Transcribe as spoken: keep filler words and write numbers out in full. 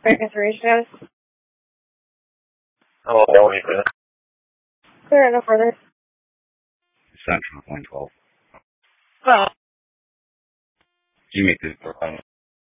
Transferring status. Oh, that way for that. Clear, no further. Central, one twelve. Well. You make this for fun.